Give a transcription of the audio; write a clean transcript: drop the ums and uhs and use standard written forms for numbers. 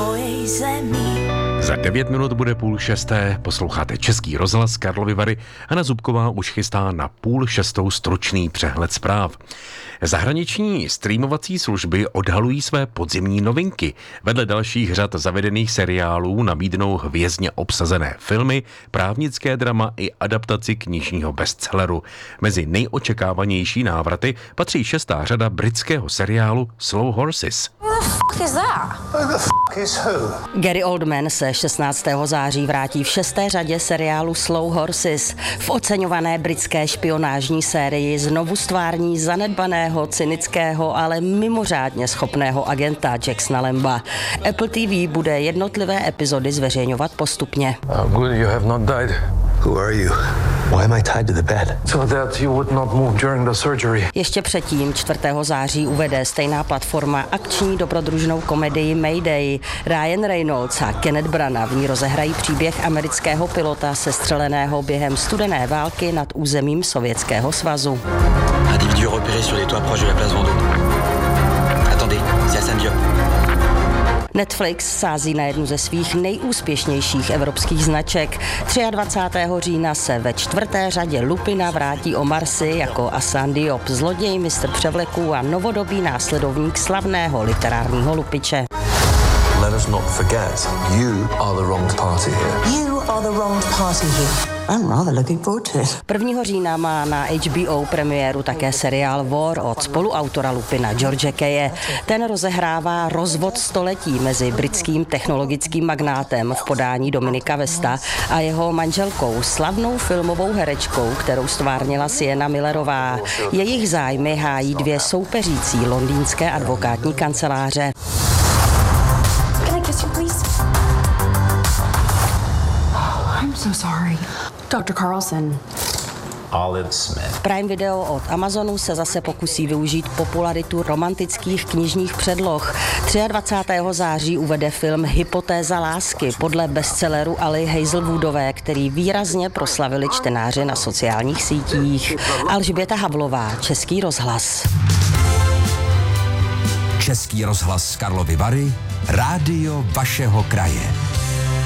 tvojí zemí. Za 9 minut bude 5:30, posloucháte Český rozhlas Karlovy Vary. Hana Zubková už chystá na 5:30 stručný přehled zpráv. Zahraniční streamovací služby odhalují své podzimní novinky. Vedle dalších řad zavedených seriálů nabídnou hvězdně obsazené filmy, právnické drama i adaptaci knižního bestselleru. Mezi nejočekávanější návraty patří 6. řada britského seriálu Slow Horses. Gary Oldman se 16. září vrátí v 6. řadě seriálu Slow Horses. V oceňované britské špionážní sérii znovu stvární zanedbaného, cynického, ale mimořádně schopného agenta Jacksona Lamba. Apple TV bude jednotlivé epizody zveřejňovat postupně. Good you have not died. Who are you? Why am I tied to the bed? So that you would not move during the surgery. Ještě předtím 4. září uvede stejná platforma akční dobrodružnou komedii Mayday. Ryan Reynolds a Kenneth Branagh v ní rozehrají příběh amerického pilota sestřeleného během studené války nad územím Sovětského svazu. Individu repéré sur les toits proches de la place Vendôme. Attendez, c'est Hassan Diop. Netflix sází na jednu ze svých nejúspěšnějších evropských značek. 23. října se ve 4. řadě Lupina vrátí Omar Sy jako Hassan Diop, zloděj, mistr převleků a novodobý následovník slavného literárního lupiče. Let us not forget, you are the wrong party here. You are the wrong party here. I'm rather looking forward to it. 1. října má na HBO premiéru také seriál War od spoluautora Lupina George Kaye. Ten rozehrává rozvod století mezi britským technologickým magnátem v podání Dominika Westa a jeho manželkou, slavnou filmovou herečkou, kterou stvárnila Sienna Millerová. Jejich zájmy hájí dvě soupeřící londýnské advokátní kanceláře. Can I kiss you, please? I'm so sorry. Dr. Carlson. Olive Smith. Prime Video od Amazonu se zase pokusí využít popularitu romantických knižních předloh. 23. září uvede film Hypotéza lásky podle bestselleru Ali Hazelwoodové, který výrazně proslavili čtenáři na sociálních sítích. Alžběta Havlová, Český rozhlas. Český rozhlas Karlovy Vary, rádio vašeho kraje.